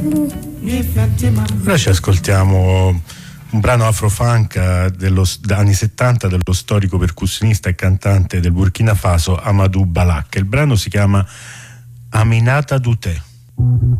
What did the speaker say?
Ora ci ascoltiamo un brano afrofunk anni 70 dello storico percussionista e cantante del Burkina Faso Amadou Balak. Il brano si chiama Aminata Douté.